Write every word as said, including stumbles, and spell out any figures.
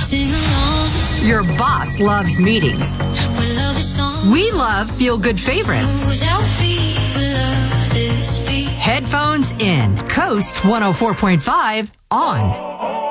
Sing along. Your boss loves meetings. We love this song. We love feel-good favorites. Moves our feet. We love this beat. Headphones in. Coast one oh four point five on.